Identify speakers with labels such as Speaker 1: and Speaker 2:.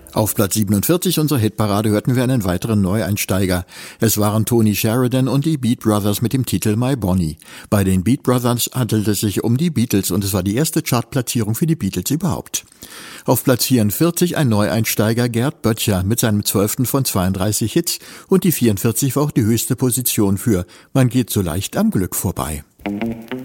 Speaker 1: Auf Platz 47 unserer Hitparade hörten wir einen weiteren Neueinsteiger. Es waren Tony Sheridan und die Beat Brothers mit dem Titel My Bonnie. Bei den Beat Brothers handelte es sich um die Beatles und es war die erste Chartplatzierung für die Beatles überhaupt. Auf Platz 44 ein Neueinsteiger, Gerd Böttcher, mit seinem 12. von 32 Hits und die 44 war auch die höchste Position für Man geht so leicht am Glück vorbei.